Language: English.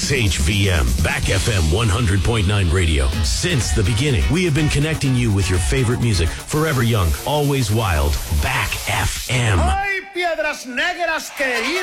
XHVM, Back FM 100.9 radio. Since the beginning, we have been connecting you with your favorite music. Forever young, always wild. Back FM. ¡Ay, piedras negras queridas!